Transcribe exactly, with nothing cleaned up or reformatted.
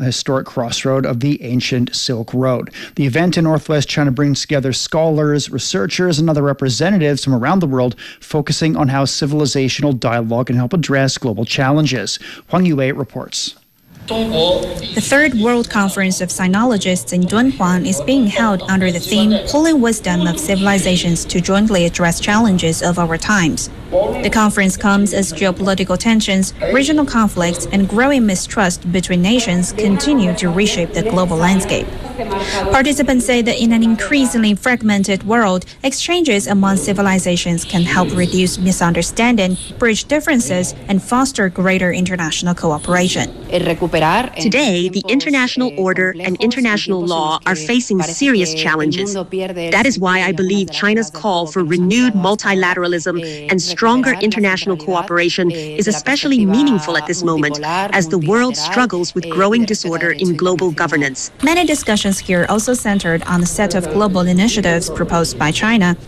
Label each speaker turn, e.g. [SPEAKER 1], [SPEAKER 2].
[SPEAKER 1] a historic crossroad of the ancient Silk Road. The event in Northwest China brings together scholars, researchers, and other representatives from around the world, focusing on how civilizational dialogue can help address global challenges. Huang Yue reports.
[SPEAKER 2] The Third World Conference of Sinologists in Dunhuang is being held under the theme Pulling Wisdom of Civilizations to Jointly Address Challenges of Our Times. The conference comes as geopolitical tensions, regional conflicts, and growing mistrust between nations continue to reshape the global landscape. Participants say that in an increasingly fragmented world, exchanges among civilizations can help reduce misunderstanding, bridge differences, and foster greater international cooperation.
[SPEAKER 3] Today, the international order and international law are facing serious challenges. That is why I believe China's call for renewed multilateralism and stronger international cooperation is especially meaningful at this moment as the world struggles with growing disorder in global governance.
[SPEAKER 2] Many discussions here also centered on a set of global initiatives proposed by China,